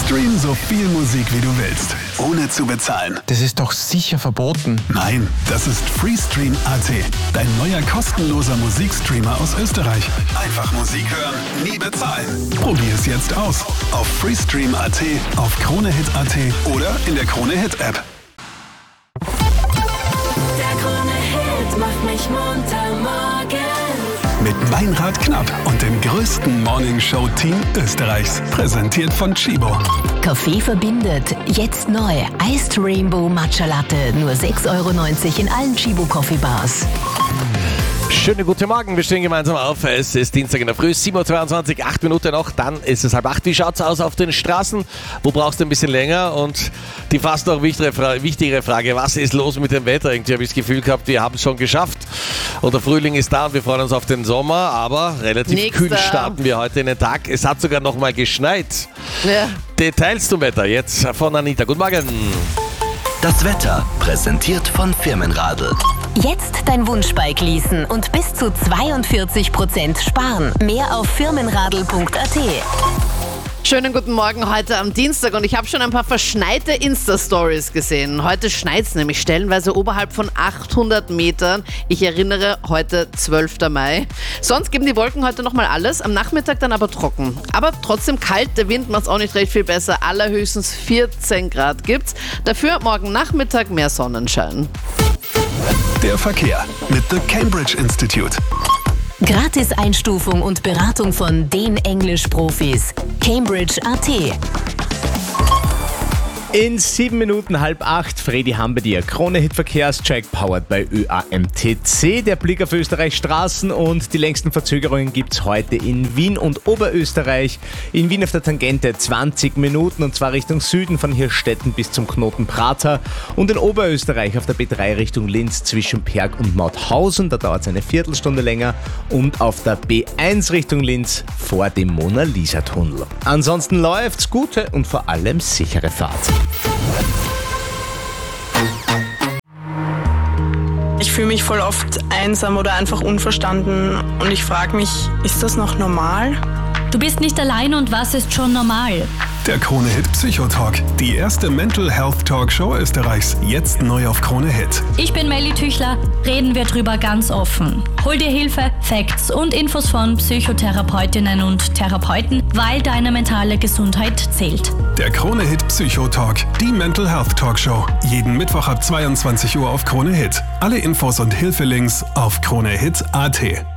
Stream so viel Musik wie du willst, ohne zu bezahlen. Das ist doch sicher verboten. Nein, das ist Freestream.at, dein neuer kostenloser Musikstreamer aus Österreich. Einfach Musik hören, nie bezahlen. Probier es jetzt aus. Auf Freestream.at, auf KroneHit.at oder in der KroneHit-App. Der Krone-Hit macht mich munter morgens. Mit Meinrad Knapp und dem größten Morningshow-Team Österreichs. Präsentiert von Chibo. Kaffee verbindet. Jetzt neu. Iced Rainbow Matcha Latte. Nur 6,90 € in allen Chibo Coffee Bars. Schönen guten Morgen, wir stehen gemeinsam auf. Es ist Dienstag in der Früh, 7.22 Uhr, 8 Minuten noch, dann ist es 7:30. Wie schaut's aus auf den Straßen? Wo brauchst du ein bisschen länger? Und die fast noch wichtigere Frage, was ist los mit dem Wetter? Irgendwie habe ich das Gefühl gehabt, wir haben es schon geschafft. Und der Frühling ist da und wir freuen uns auf den Sommer, aber relativ kühl starten wir heute in den Tag. Es hat sogar noch mal geschneit. Ja. Details zum Wetter jetzt von Anita. Guten Morgen. Das Wetter präsentiert von Firmenradl. Jetzt dein Wunschbike leasen und bis zu 42% sparen. Mehr auf firmenradl.at. Schönen guten Morgen heute am Dienstag und ich habe schon ein paar verschneite Insta-Stories gesehen. Heute schneit es nämlich stellenweise oberhalb von 800 Metern. Ich erinnere, heute 12. Mai. Sonst geben die Wolken heute nochmal alles, am Nachmittag dann aber trocken. Aber trotzdem kalt, der Wind macht es auch nicht recht viel besser. Allerhöchstens 14 Grad gibt's. Dafür morgen Nachmittag mehr Sonnenschein. Der Verkehr mit The Cambridge Institute. Gratis-Einstufung und Beratung von den Englisch-Profis. Cambridge.at. In 7 Minuten 7:30, Fredi haben bei dir. Krone-Hit-Verkehrscheck powered bei ÖAMTC. Der Blick auf Österreichs Straßen und die längsten Verzögerungen gibt's heute in Wien und Oberösterreich. In Wien auf der Tangente 20 Minuten und zwar Richtung Süden von Hirstetten bis zum Knoten Prater. Und in Oberösterreich auf der B3 Richtung Linz zwischen Perg und Mauthausen. Da dauert es eine Viertelstunde länger. Und auf der B1 Richtung Linz vor dem Mona-Lisa-Tunnel. Ansonsten läuft's, gute und vor allem sichere Fahrt. Ich fühle mich voll oft einsam oder einfach unverstanden und ich frage mich, ist das noch normal? Du bist nicht allein und was ist schon normal? Der KroneHit Psychotalk, die erste Mental Health Talkshow Österreichs, jetzt neu auf KroneHit. Ich bin Melly Tüchler, reden wir drüber ganz offen. Hol dir Hilfe, Facts und Infos von Psychotherapeutinnen und Therapeuten, weil deine mentale Gesundheit zählt. Der KroneHit Psychotalk, die Mental Health Talkshow, jeden Mittwoch ab 22 Uhr auf KroneHit. Alle Infos und Hilfelinks auf KroneHit.at.